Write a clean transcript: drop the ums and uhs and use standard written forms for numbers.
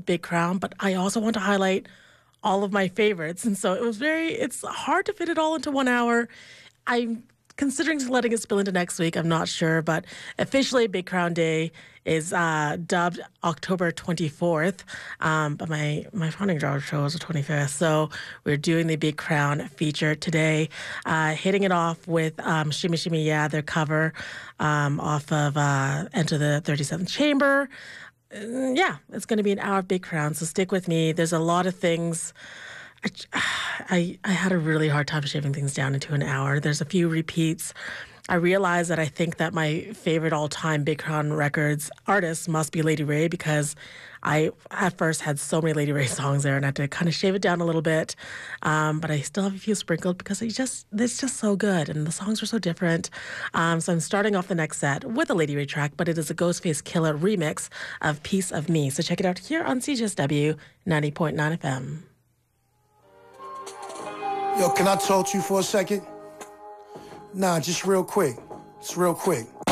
of Big Crown, but I also want to highlight all of my favorites. And so it's hard to fit it all into 1 hour. I'm considering letting it spill into next week. I'm not sure, but officially Big Crown Day is dubbed October 24th. But my founding daughter show is the 25th. So we're doing the Big Crown feature today, hitting it off with Shimmy Shimmy Yeah, their cover off of Enter the 37th Chamber. Yeah, it's going to be an hour of Big Crown, so stick with me. There's a lot of things. I had a really hard time shaving things down into an hour. There's a few repeats. I realized that I think that my favorite all-time Big Crown Records artist must be Lady Ray, because I at first had so many Lady Ray songs there and I had to kind of shave it down a little bit. But I still have a few sprinkled because it's just so good and the songs are so different. So I'm starting off the next set with a Lady Ray track, but it is a Ghostface Killah remix of Piece of Me. So check it out here on CJSW 90.9 FM. Yo, can I talk to you for a second? Nah, just real quick. It's real quick.